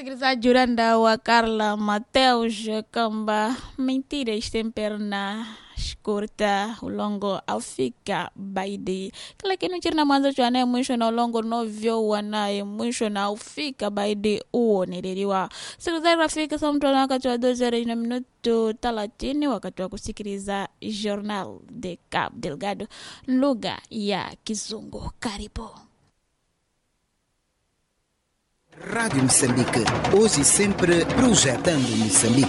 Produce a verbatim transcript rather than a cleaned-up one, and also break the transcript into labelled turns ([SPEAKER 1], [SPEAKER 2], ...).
[SPEAKER 1] Msikilizaji uranda wa Carla Mateus kamba mentiras tem perna curta ulongo aufika baidi kila kinu chirina mwanzo chwane mwisho na ulongo novyo wanaye mwisho na aufika baidi uoneleliwa. Sikilizaji rafiki sa mtu wakati wa doze na minuto talatini wakati wa kusikiliza Jornal de Cabo Delgado lugha ya Kizungu. Karibu
[SPEAKER 2] Rádio Moçambique, hoje e sempre projetando Moçambique.